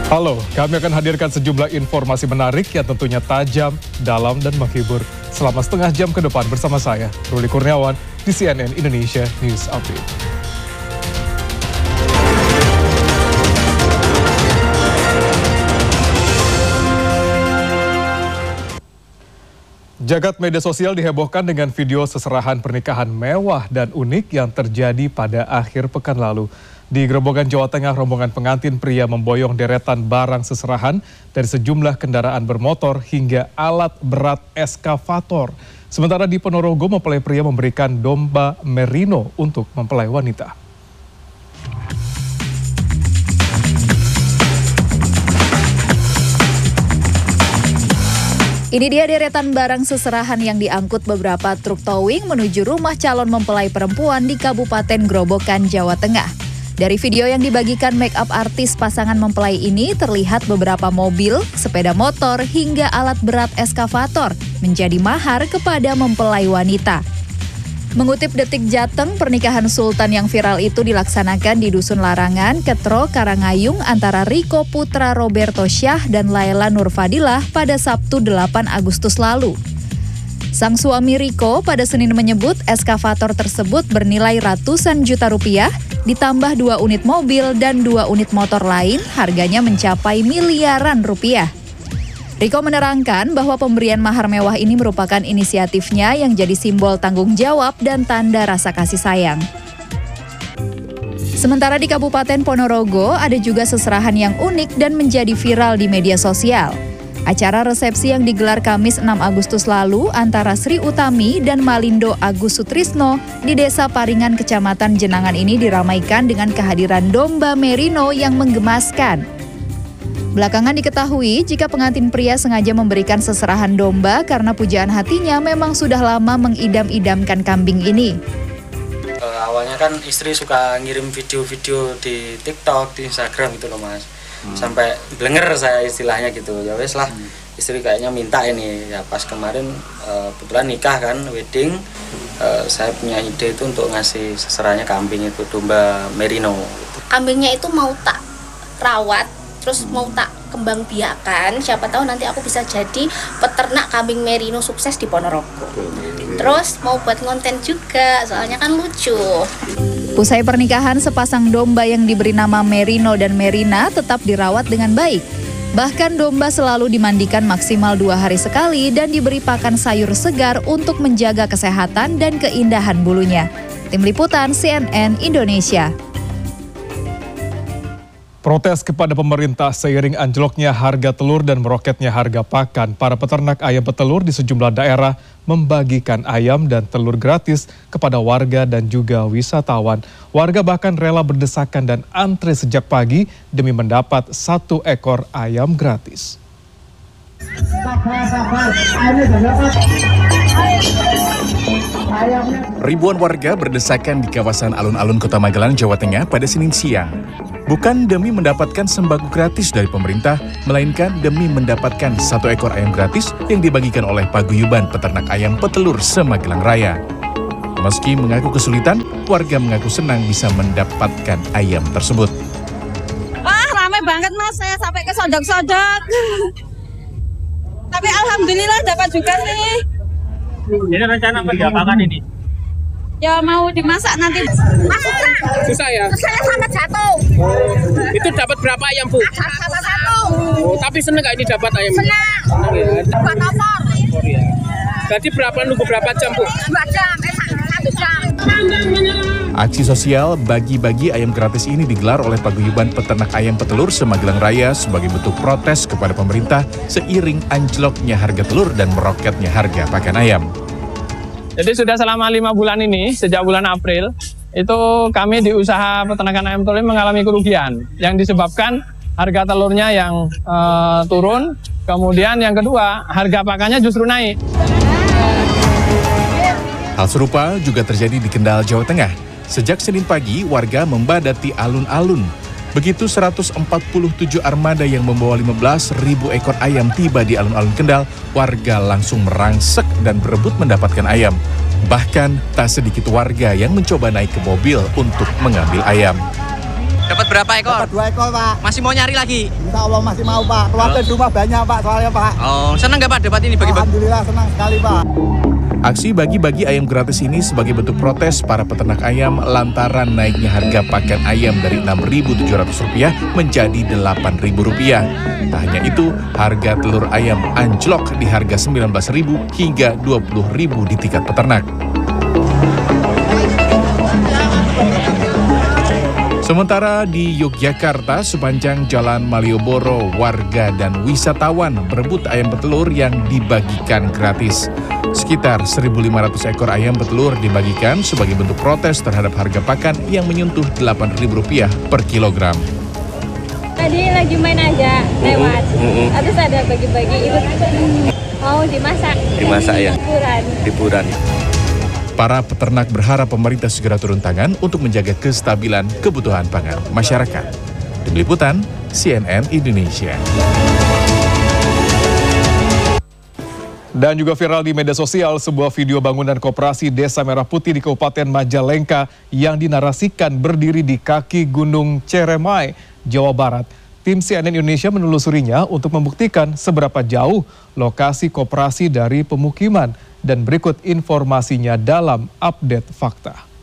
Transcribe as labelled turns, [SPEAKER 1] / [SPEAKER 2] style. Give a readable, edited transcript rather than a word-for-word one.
[SPEAKER 1] Halo, kami akan hadirkan sejumlah informasi menarik yang tentunya tajam, dalam, dan menghibur selama setengah jam ke depan bersama saya, Ruli Kurniawan, di CNN Indonesia News Update. Jagat media sosial dihebohkan dengan video seserahan pernikahan mewah dan unik yang terjadi pada akhir pekan lalu. Di Grobogan, Jawa Tengah, rombongan pengantin pria memboyong deretan barang seserahan dari sejumlah kendaraan bermotor hingga alat berat eskavator. Sementara di Ponorogo, mempelai pria memberikan domba merino untuk mempelai wanita.
[SPEAKER 2] Ini dia deretan barang seserahan yang diangkut beberapa truk towing menuju rumah calon mempelai perempuan di Kabupaten Grobogan, Jawa Tengah. Dari video yang dibagikan make up artis pasangan mempelai ini, terlihat beberapa mobil, sepeda motor, hingga alat berat eskavator menjadi mahar kepada mempelai wanita. Mengutip Detik Jateng, pernikahan Sultan yang viral itu dilaksanakan di Dusun Larangan, Ketro, Karangayung antara Riko Putra Roberto Syah dan Laila Nurfadilah pada Sabtu 8 Agustus lalu. Sang suami Riko pada Senin menyebut eskavator tersebut bernilai ratusan juta rupiah, ditambah 2 unit mobil dan 2 unit motor lain, harganya mencapai miliaran rupiah. Riko menerangkan bahwa pemberian mahar mewah ini merupakan inisiatifnya yang jadi simbol tanggung jawab dan tanda rasa kasih sayang. Sementara di Kabupaten Ponorogo, ada juga seserahan yang unik dan menjadi viral di media sosial. Acara resepsi yang digelar Kamis 6 Agustus lalu antara Sri Utami dan Malindo Agus Sutrisno di Desa Paringan, Kecamatan Jenangan ini diramaikan dengan kehadiran domba merino yang menggemaskan. Belakangan diketahui jika pengantin pria sengaja memberikan seserahan domba karena pujaan hatinya memang sudah lama mengidam-idamkan kambing ini.
[SPEAKER 3] Awalnya kan istri suka ngirim video-video di TikTok, di Instagram gitu loh Mas. Sampai blenger saya istilahnya gitu. Ya wes lah, istri kayaknya minta ini. Ya pas kemarin kebetulan nikah kan, wedding, saya punya ide itu untuk ngasih seserahannya kambing itu, domba merino.
[SPEAKER 4] Kambingnya itu mau tak rawat, terus mau tak kembang biakan, siapa tahu nanti aku bisa jadi peternak kambing merino sukses di Ponorogo. Terus mau buat konten juga, soalnya kan lucu.
[SPEAKER 2] Usai pernikahan, sepasang domba yang diberi nama Merino dan Merina tetap dirawat dengan baik. Bahkan domba selalu dimandikan maksimal 2 hari sekali dan diberi pakan sayur segar untuk menjaga kesehatan dan keindahan bulunya. Tim Liputan CNN Indonesia.
[SPEAKER 1] Protes kepada pemerintah seiring anjloknya harga telur dan meroketnya harga pakan, para peternak ayam petelur di sejumlah daerah membagikan ayam dan telur gratis kepada warga dan juga wisatawan. Warga bahkan rela berdesakan dan antre sejak pagi demi mendapat 1 ekor ayam gratis.
[SPEAKER 5] Ribuan warga berdesakan di kawasan alun-alun Kota Magelang, Jawa Tengah pada Senin siang. Bukan demi mendapatkan sembako gratis dari pemerintah, melainkan demi mendapatkan 1 ekor ayam gratis yang dibagikan oleh Paguyuban Peternak Ayam Petelur se-Magelang Raya. Meski mengaku kesulitan, warga mengaku senang bisa mendapatkan ayam tersebut.
[SPEAKER 6] Wah, ramai banget Mas, saya sampai ke sodok-sodok. Tapi alhamdulillah dapat juga nih.
[SPEAKER 7] Ini rencana apa diapakan ini?
[SPEAKER 6] Ya mau dimasak nanti.
[SPEAKER 7] Susah ya?
[SPEAKER 6] Saya sampai jatuh.
[SPEAKER 7] Itu dapat berapa ayam Bu?
[SPEAKER 6] Dapat 1.
[SPEAKER 7] Oh, tapi seneng gak ini dapat ayam?
[SPEAKER 6] Senang.
[SPEAKER 7] Ya.
[SPEAKER 6] Dapat opor.
[SPEAKER 7] Ya. Jadi nunggu berapa jam Bu?
[SPEAKER 6] 2 jam, 1 jam.
[SPEAKER 5] Aksi sosial bagi-bagi ayam gratis ini digelar oleh Paguyuban Peternak Ayam Petelur se-Magelang Raya sebagai bentuk protes kepada pemerintah seiring anjloknya harga telur dan meroketnya harga pakan ayam.
[SPEAKER 7] Jadi sudah selama 5 bulan ini, sejak bulan April, itu kami di usaha peternakan ayam telur mengalami kerugian yang disebabkan harga telurnya yang turun, kemudian yang kedua harga pakannya justru naik.
[SPEAKER 5] Hal serupa juga terjadi di Kendal, Jawa Tengah. Sejak Senin pagi, warga membadati alun-alun. Begitu 147 armada yang membawa 15.000 ekor ayam tiba di alun-alun Kendal, warga langsung merangsek dan berebut mendapatkan ayam. Bahkan tak sedikit warga yang mencoba naik ke mobil untuk mengambil ayam.
[SPEAKER 8] Dapat berapa ekor?
[SPEAKER 9] Dapat 2 ekor, Pak.
[SPEAKER 8] Masih mau nyari lagi?
[SPEAKER 9] Insya Allah masih mau, Pak. Keluarga di rumah banyak, Pak, soalnya, Pak.
[SPEAKER 8] Oh, senang nggak Pak dapat ini bagi-bagi?
[SPEAKER 9] Alhamdulillah senang sekali, Pak.
[SPEAKER 5] Aksi bagi-bagi ayam gratis ini sebagai bentuk protes para peternak ayam lantaran naiknya harga pakan ayam dari Rp6.700 menjadi Rp8.000. Tak hanya itu, harga telur ayam anjlok di harga Rp19.000 hingga Rp20.000 di tingkat peternak. Sementara di Yogyakarta, sepanjang Jalan Malioboro, warga dan wisatawan berebut ayam petelur yang dibagikan gratis. Sekitar 1.500 ekor ayam petelur dibagikan sebagai bentuk protes terhadap harga pakan yang menyentuh Rp8.000 per kilogram.
[SPEAKER 10] Tadi lagi main aja, lewat. Terus ada bagi-bagi, ikut mau dimasak.
[SPEAKER 11] Dimasak ya? Liburan.
[SPEAKER 5] Para peternak berharap pemerintah segera turun tangan untuk menjaga kestabilan kebutuhan pangan masyarakat. Tim Liputan, CNN Indonesia.
[SPEAKER 1] Dan juga viral di media sosial sebuah video bangunan koperasi Desa Merah Putih di Kabupaten Majalengka yang dinarasikan berdiri di kaki Gunung Ceremai, Jawa Barat. Tim CNN Indonesia menelusurinya untuk membuktikan seberapa jauh lokasi koperasi dari pemukiman. Dan berikut informasinya dalam update fakta.